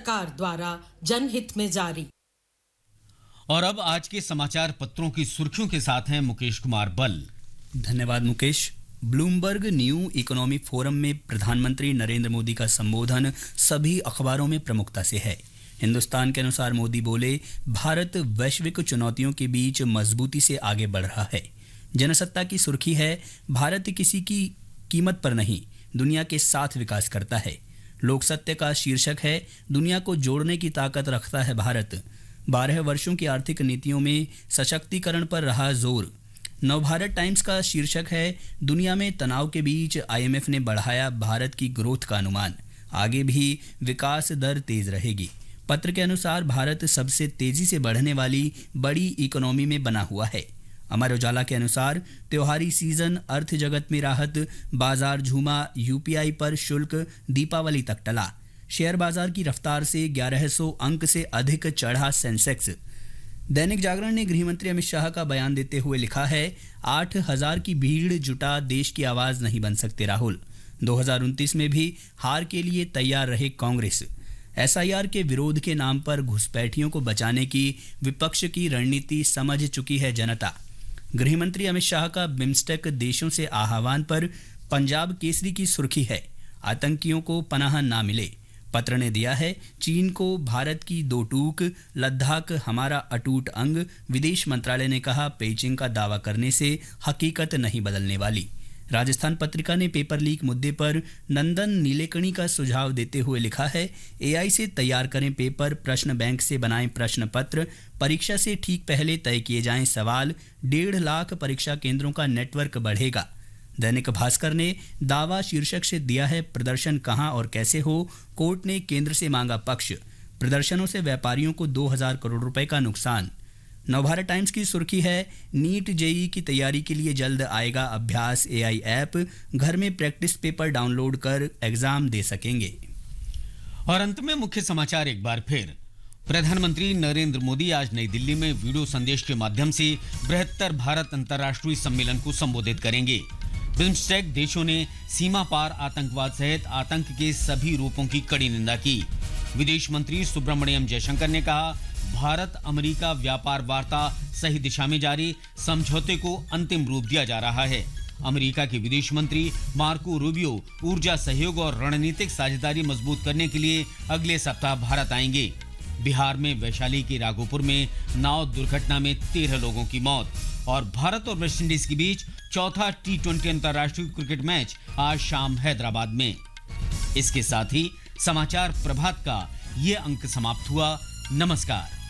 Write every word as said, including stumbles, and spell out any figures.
सरकार द्वारा जनहित में जारी। और अब आज के समाचार पत्रों की सुर्खियों के साथ हैं मुकेश कुमार बल। धन्यवाद Mukesh. Bloomberg new economy forum में प्रधानमंत्री नरेंद्र मोदी का संबोधन सभी अखबारों में प्रमुखता से है। हिंदुस्तान के अनुसार मोदी बोले, भारत वैश्विक चुनौतियों के बीच मजबूती से आगे बढ़ रहा है। जनसत्ता की सुर्खी है, भारत किसी की कीमत पर नहीं, दुनिया के साथ विकास करता है। लोक सत्य का शीर्षक है, दुनिया को जोड़ने की ताकत रखता है भारत। बारह वर्षों की आर्थिक नीतियों में सशक्तिकरण पर रहा जोर। नवभारत टाइम्स का शीर्षक है, दुनिया में तनाव के बीच आईएमएफ ने बढ़ाया भारत की ग्रोथ का अनुमान, आगे भी विकास दर तेज रहेगी। पत्र के अनुसार भारत सबसे तेजी से बढ़ने वाली बड़ी इकोनॉमी में बना हुआ है। अमर उजाला के अनुसार त्योहारी सीजन, अर्थ जगत में राहत, बाजार झूमा, यूपीआई पर शुल्क दीपावली तक टला। शेयर बाजार की रफ्तार से ग्यारह सौ अंक से अधिक चढ़ा सेंसेक्स। दैनिक जागरण ने गृहमंत्री अमित शाह का बयान देते हुए लिखा है, आठ हजार की भीड़ जुटा देश की आवाज नहीं बन सकते राहुल। दो हज़ार उनतीस में भी हार के लिए तैयार रहे कांग्रेस। एसआईआर के विरोध के नाम पर घुसपैठियों को बचाने की विपक्ष की रणनीति समझ चुकी है जनता। गृहमंत्री अमित शाह का बिम्स्टेक देशों से आह्वान पर पंजाब केसरी की सुर्खी है, आतंकियों को पनाह ना मिले। पत्र ने दिया है, चीन को भारत की दो टूक, लद्दाख हमारा अटूट अंग। विदेश मंत्रालय ने कहा, पेइचिंग का दावा करने से हकीकत नहीं बदलने वाली। राजस्थान पत्रिका ने पेपर लीक मुद्दे पर नंदन नीलेकणी का सुझाव देते हुए लिखा है, एआई से तैयार करें पेपर, प्रश्न बैंक से बनाएं प्रश्न पत्र, परीक्षा से ठीक पहले तय किए जाएं सवाल, डेढ़ लाख परीक्षा केंद्रों का नेटवर्क बढ़ेगा। दैनिक भास्कर ने दावा शीर्षक से दिया है, प्रदर्शन कहां और कैसे हो, कोर्ट ने केंद्र से मांगा पक्ष, प्रदर्शनों से व्यापारियों को दो हज़ार करोड़ रुपए का नुकसान। नवभारत टाइम्स की सुर्खी है, नीट जेई की तैयारी के लिए जल्द आएगा अभ्यास एआई ऐप, घर में प्रैक्टिस पेपर डाउनलोड कर एग्जाम दे सकेंगे। और अंत में मुख्य समाचार एक बार फिर। प्रधानमंत्री नरेंद्र मोदी आज नई दिल्ली में वीडियो संदेश के माध्यम से बृहत्तर भारत अंतर्राष्ट्रीय सम्मेलन को संबोधित करेंगे। बिम्स्टेक देशों ने सीमा पार आतंकवाद सहित आतंक के सभी रूपों की कड़ी निंदा की। विदेश मंत्री सुब्रमण्यम जयशंकर ने कहा, भारत अमेरिका व्यापार वार्ता सही दिशा में जारी, समझौते को अंतिम रूप दिया जा रहा है। अमेरिका के विदेश मंत्री मार्को रूबियो ऊर्जा सहयोग और रणनीतिक साझेदारी मजबूत करने के लिए अगले सप्ताह भारत आएंगे। बिहार में वैशाली के राघोपुर में नाव दुर्घटना में तेरह लोगों की मौत। और भारत और वेस्टइंडीज के बीच चौथा टी ट्वेंटी अंतर्राष्ट्रीय क्रिकेट मैच आज शाम हैदराबाद में। इसके साथ ही समाचार प्रभात का ये अंक समाप्त हुआ। नमस्कार।